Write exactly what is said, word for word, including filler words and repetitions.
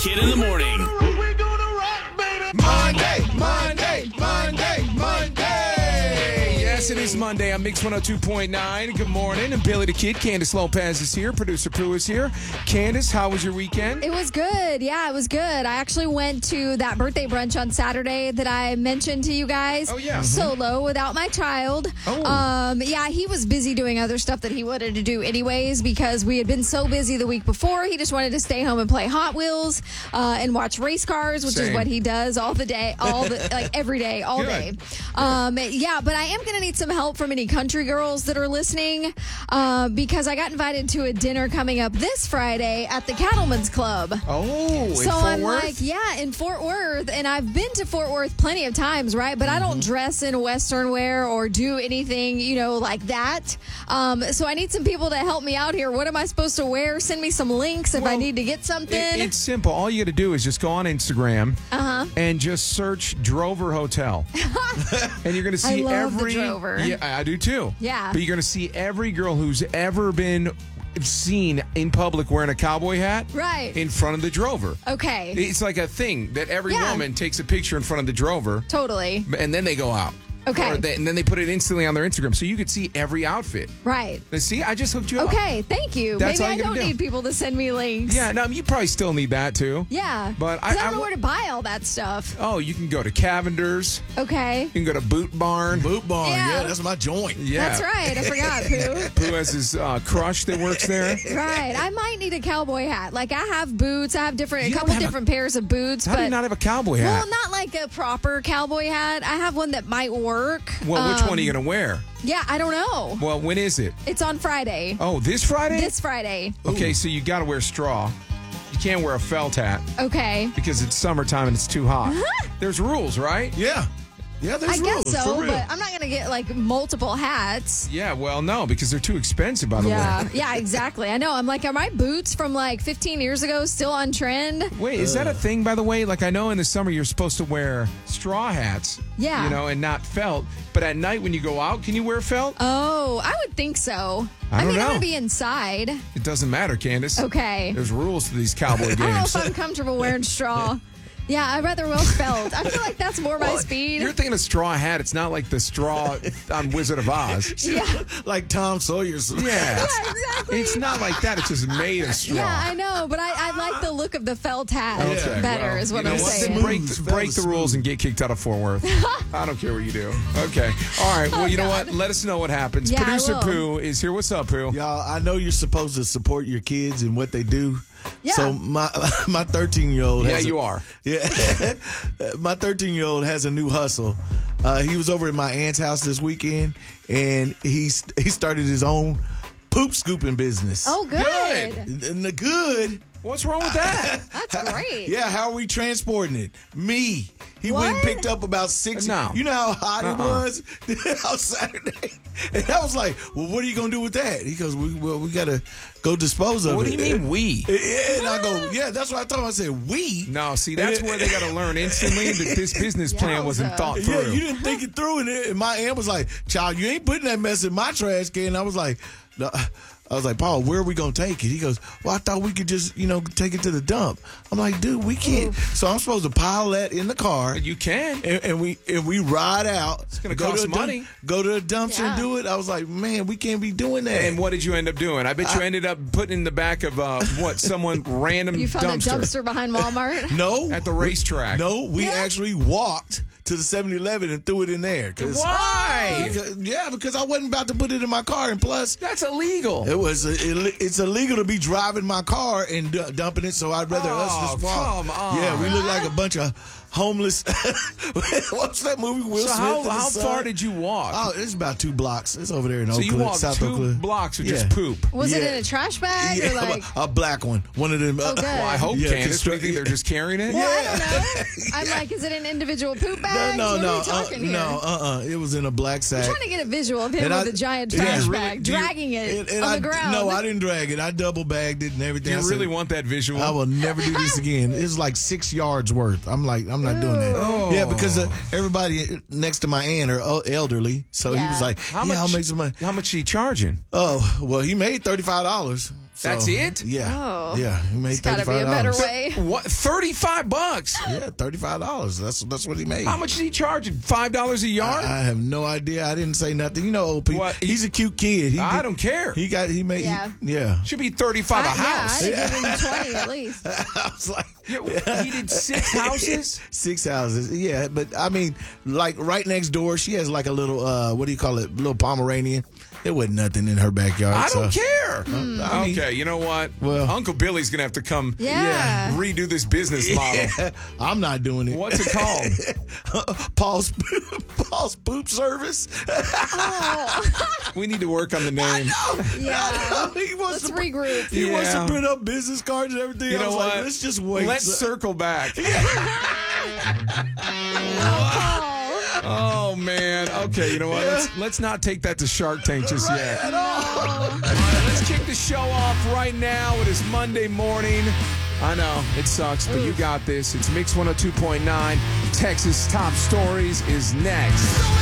Kid in the Morning. Monday, Monday, Monday, Monday. Yes, it is Monday on Mix one oh two point nine. Good morning. And Billy the Kid, Candace Lopez is here. Producer Pooh is here. Candace, how was your weekend? It was good. Yeah, it was good. I actually went to that birthday brunch on Saturday that I mentioned to you guys. Oh, yeah. Solo without my child. Oh. Um, yeah, he was busy doing other stuff that he wanted to do anyways because we had been so busy the week before. He just wanted to stay home and play Hot Wheels uh, and watch race cars, which Same. is what he does all the day, all the like every day, all Good. day. Um, yeah, but I am going to need some help from any country girls that are listening uh, because I got invited to a dinner coming up this Friday at the Cattlemen's Club. Oh, in So Fort I'm Worth? like, yeah, in Fort Worth, and I've been to Fort Worth plenty of times, right? But I don't dress in Western wear or do anything, you know, like that. Um, so I need some people to help me out here. What am I supposed to wear? Send me some links if I Well, need to get something. It- it's simple. All you got to do is just go on Instagram Uh-huh. and just search Drover Hotel. And you're going to see love the every. Drover. Yeah, I do too. Yeah. But you're going to see every girl who's ever been seen in public wearing a cowboy hat Right. in front of the Drover. Okay. It's like a thing that every Yeah. woman takes a picture in front of the Drover, Totally. and then they go out. Okay. Or they, and then they put it instantly on their Instagram, so you could see every outfit. Right. Now, see, I just hooked you up. Okay, thank you. That's Maybe all I you gotta don't do. need people to send me links. Yeah, no, you probably still need that too. Yeah. But 'Cause I- I, don't I know w- where to buy all that stuff. Oh, you can go to Cavender's. Okay. You can go to Boot Barn. Boot Barn, Yeah. yeah. that's my joint. Yeah. That's right. I forgot, Pooh. Who has his uh, crush that works there? Right. I might need a cowboy hat. Like, I have boots. I have different, a You don't couple have a- different pairs of boots. How but do you not have a cowboy hat? Well, not like a proper cowboy hat. I have one that might work. Well, which Um, one are you going to wear? Yeah, I don't know. Well, when is it? It's on Friday. Oh, this Friday? This Friday. Okay, so you got to wear straw. You can't wear a felt hat Okay. because it's summertime and it's too hot. There's rules, right? Yeah. Yeah, there's I guess rules, so, for real. but I'm not going to get like multiple hats. Yeah, well, no, because they're too expensive, by the Yeah, way. yeah, exactly. I know. I'm like, are my boots from like fifteen years ago still on trend? Wait, is that a thing, by the way? Like, I know in the summer you're supposed to wear straw hats. Yeah. You know, and not felt. But at night when you go out, can you wear felt? Oh, I would think so. I don't mean, know. I'm going to be inside. It doesn't matter, Candace. Okay. There's rules to these cowboy I don't know games. if I'm comfortable wearing straw. Yeah, I'd rather wear felt. I feel like that's more my Well, speed. You're thinking of straw hat. It's not like the straw on Wizard of Oz. Yeah. like Tom Sawyer's. Yeah. Yeah, exactly. It's not like that. It's just made of straw. Yeah, I know, but I, I like the look of the felt hat Okay, better, well, is what you know I'm what? saying. Then break, Smooth. break the rules and get kicked out of Fort Worth. I don't care what you do. Okay. All right. Well, Oh, you know God. what? Let us know what happens. Yeah, I Producer will. Pooh is here. What's up, Pooh? Y'all, I know you're supposed to support your kids and what they do. Yeah. So my my thirteen year old. Yeah, you are. Yeah, my thirteen year old has a new hustle. Uh, he was over at my aunt's house this weekend, and he he started his own poop scooping business. Oh, good. Good. And the good. What's wrong with that? That's great. Yeah, how are we transporting it? Me. He went and What? picked up about six. No. You know how hot it Uh-uh. was on Saturday? And I was like, well, what are you going to do with that? He goes, we, well, we got to go dispose of What it. do you mean we? Yeah, and I go, yeah, that's what I told him. I said, we? No, see, that's where they got to learn instantly that this business plan wasn't Yowza. thought Yeah, through. you didn't think it through. And, it, and my aunt was like, child, you ain't putting that mess in my trash can. I was like, no. I was like, Paul, where are we going to take it? He goes, well, I thought we could just, you know, take it to the dump. I'm like, dude, we can't. So I'm supposed to pile that in the car. You can. And, and we and we ride out. It's gonna cost money. Go to the dumpster and Yeah. do it. I was like, man, we can't be doing that. And what did you end up doing? I bet you ended up putting in the back of uh, what someone random You found dumpster, a dumpster behind Walmart? no, at the racetrack. no, we Yeah. actually walked to the seven eleven and threw it in there. 'Cause- Why? Because- yeah, because I wasn't about to put it in my car, and plus, That's illegal. it was it, it's illegal to be driving my car and d- dumping it. So I'd rather Oh, us just walk. come on. Yeah, we look like a bunch of homeless. What's that movie? Will So Smith. how, and the how Son? far did you walk? Oh, it's about two blocks. It's over there in so Oak you Cliff, walked South two Oak Cliff. blocks with Yeah. just poop. Was it Yeah. in a trash bag Yeah, or like? a, a black one. One of them. Oh, good. Well, I hope, Yeah, Candace. Do you constru- think they're just carrying it? Well, I don't know. I'm like, is it an individual poop bag? No, what no, are we uh, talking here? no, uh, uh It was in a black sack. I'm trying to get a visual of him And with I- a giant Yeah, trash really- bag, do you- dragging it and- and on I- the ground. No, I didn't drag it. I double bagged it and everything. Do I you said, really want that visual? I will never do this again. It's like six yards worth. I'm like, I'm not doing that. Oh. Yeah, because uh, everybody next to my aunt are el- elderly, so he Yeah. was like, How "Yeah, much? I'll make some money." How much are you charging? Oh, well, he made thirty five dollars. So, That's it? Yeah. Oh. Yeah. He made It's got to be a better thirty-five dollars. way. What? thirty-five bucks? Yeah, thirty-five dollars. That's that's what he made. How much is he charging? five dollars a yard? I, I have no idea. I didn't say nothing. You know, O P. What? He's a cute kid. He, I don't care. He got. He made. Yeah. He, yeah. Should be thirty-five a I, yeah, house. I'd give him twenty at least. I was like, Yeah, he did six houses? Six houses. Yeah, but I mean, like right next door, she has like a little. uh What do you call it? Little Pomeranian. There wasn't nothing in her backyard. I don't so. care. I mean- Okay, you know what? Well- Uncle Billy's going to have to come Yeah. redo this business model. Yeah, I'm not doing it. What's it called? Paul's Paul's poop service. We need to work on the name. Yeah. he wants Let's to regroup. He wants to Yeah. print up business cards and everything. You I know was what? like, let's just wait. Let's So- circle back. Oh. Oh man. Okay, you know what? Let's let's not take that to Shark Tank just yet. At all. All right, let's kick the show off right now. It is Monday morning. I know it sucks, but you got this. It's Mix one oh two point nine. Texas Top Stories is next.